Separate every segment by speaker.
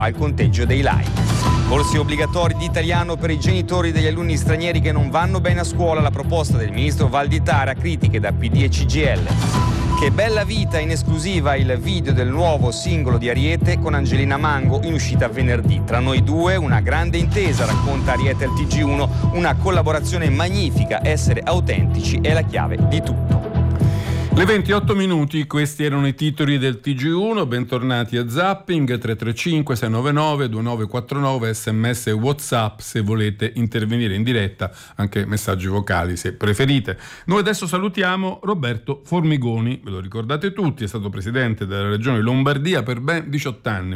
Speaker 1: al conteggio dei like. Corsi obbligatori di italiano per i genitori degli alunni stranieri che non vanno bene a scuola, la proposta del ministro Valditara, critiche da PD e CGIL. Che bella vita, in esclusiva il video del nuovo singolo di Ariete con Angelina Mango, in uscita venerdì. Tra noi due una grande intesa, racconta Ariete al TG1, una collaborazione magnifica, essere autentici è la chiave di tutto.
Speaker 2: Le 28 minuti, questi erano i titoli del TG1, bentornati a Zapping, 335 699 2949, sms e WhatsApp se volete intervenire in diretta, anche messaggi vocali se preferite. Noi adesso salutiamo Roberto Formigoni, ve lo ricordate tutti, è stato presidente della regione Lombardia per ben 18 anni,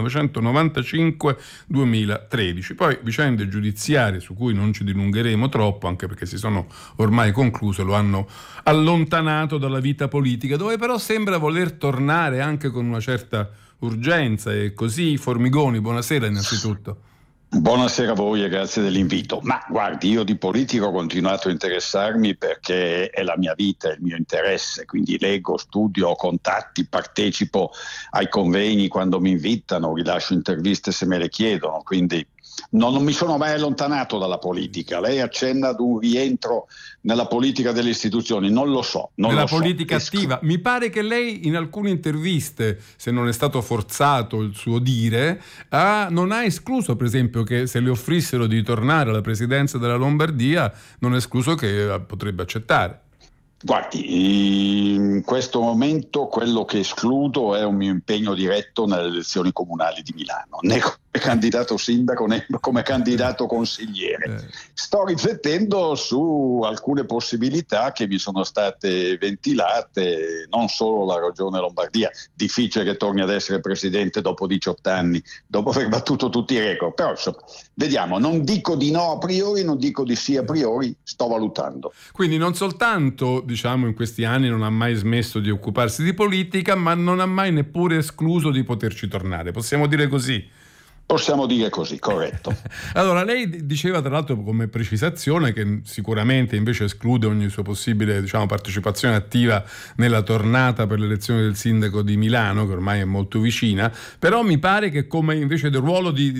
Speaker 2: 1995-2013, poi vicende giudiziarie su cui non ci dilungheremo troppo, anche perché si sono ormai concluse, lo hanno allontanato dalla vita politica, dove però sembra voler tornare anche con una certa urgenza. E così, Formigoni, buonasera innanzitutto.
Speaker 3: Buonasera a voi e grazie dell'invito. Ma guardi, io di politica ho continuato a interessarmi perché è la mia vita, è il mio interesse, quindi leggo, studio, ho contatti, partecipo ai convegni quando mi invitano, rilascio interviste se me le chiedono, quindi non mi sono mai allontanato dalla politica. Lei accenna ad un rientro nella politica delle istituzioni, non lo so.
Speaker 2: Nella politica attiva. Mi pare che lei in alcune interviste, se non è stato forzato il suo dire, non ha escluso, per esempio, che se le offrissero di tornare alla presidenza della Lombardia, non è escluso che potrebbe accettare.
Speaker 3: Guardi, in questo momento quello che escludo è un mio impegno diretto nelle elezioni comunali di Milano, né come candidato sindaco né come candidato consigliere. Sto riflettendo su alcune possibilità che mi sono state ventilate, non solo la regione Lombardia, difficile che torni ad essere presidente dopo 18 anni, dopo aver battuto tutti i record, però insomma, vediamo, non dico di no a priori, non dico di sì a priori, sto valutando.
Speaker 2: Quindi non soltanto, diciamo, in questi anni non ha mai smesso di occuparsi di politica, ma non ha mai neppure escluso di poterci tornare, possiamo dire così?
Speaker 3: Possiamo dire così, corretto.
Speaker 2: Allora, lei diceva tra l'altro come precisazione che sicuramente invece esclude ogni sua possibile, diciamo, partecipazione attiva nella tornata per l'elezione del sindaco di Milano, che ormai è molto vicina, però mi pare che come invece del ruolo di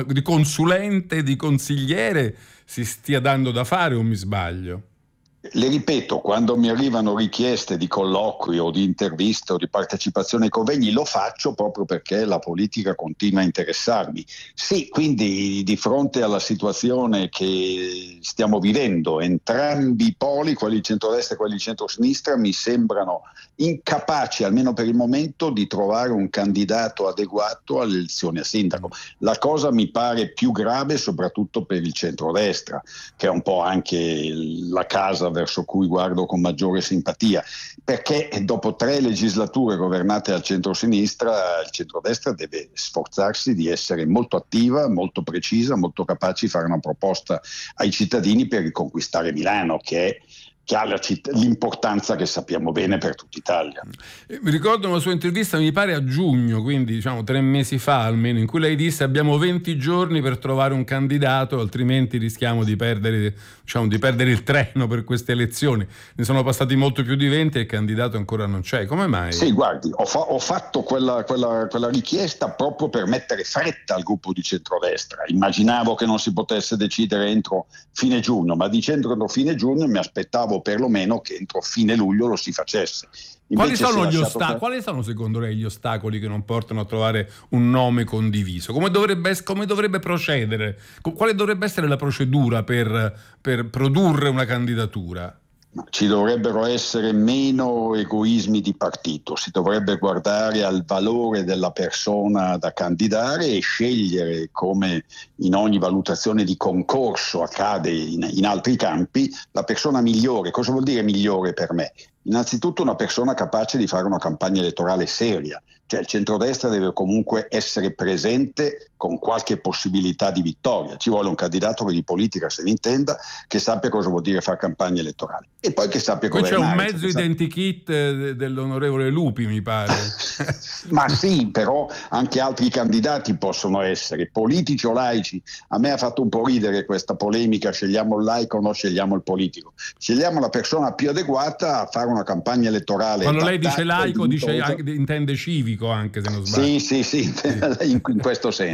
Speaker 2: consulente, di consigliere, si stia dando da fare, o mi sbaglio?
Speaker 3: Le ripeto, quando mi arrivano richieste di colloqui o di interviste o di partecipazione ai convegni, lo faccio proprio perché la politica continua a interessarmi. Sì, quindi di fronte alla situazione che stiamo vivendo, entrambi i poli, quelli di centrodestra e quelli di centrosinistra, mi sembrano incapaci, almeno per il momento, di trovare un candidato adeguato alle elezioni a sindaco. La cosa mi pare più grave soprattutto per il centrodestra, che è un po' anche la casa verso cui guardo con maggiore simpatia, perché dopo 3 legislature governate al centrosinistra, il centrodestra deve sforzarsi di essere molto attiva, molto precisa, molto capace di fare una proposta ai cittadini per riconquistare Milano, che ha l'importanza che sappiamo bene per tutta Italia.
Speaker 2: Mi ricordo una sua intervista, mi pare a giugno, quindi diciamo 3 mesi fa almeno, in cui lei disse: abbiamo 20 giorni per trovare un candidato, altrimenti rischiamo di perdere il treno per queste elezioni. Ne sono passati molto più di 20 e il candidato ancora non c'è. Come mai?
Speaker 3: Sì, guardi, ho fatto quella richiesta proprio per mettere fretta al gruppo di centrodestra. Immaginavo che non si potesse decidere entro fine giugno, ma dicendo entro fine giugno mi aspettavo perlomeno che entro fine luglio lo si facesse.
Speaker 2: Quali sono secondo lei gli ostacoli che non portano a trovare un nome condiviso? Come dovrebbe procedere? Quale dovrebbe essere la procedura per produrre una candidatura?
Speaker 3: Ci dovrebbero essere meno egoismi di partito, si dovrebbe guardare al valore della persona da candidare e scegliere, come in ogni valutazione di concorso accade in altri campi, la persona migliore. Cosa vuol dire migliore per me? Innanzitutto una persona capace di fare una campagna elettorale seria, cioè il centrodestra deve comunque essere presente con qualche possibilità di vittoria. Ci vuole un candidato che di politica se ne intenda, che sappia cosa vuol dire fare campagna elettorale e poi che sappia governare.
Speaker 2: Qui c'è un mezzo identikit dell'onorevole Lupi, mi pare.
Speaker 3: Ma sì, però anche altri candidati possono essere politici o laici. A me ha fatto un po' ridere questa polemica: scegliamo il laico o no scegliamo il politico. Scegliamo la persona più adeguata a fare una campagna elettorale.
Speaker 2: Quando lei dice laico intende civico anche, se non sbaglio.
Speaker 3: Sì, in questo senso.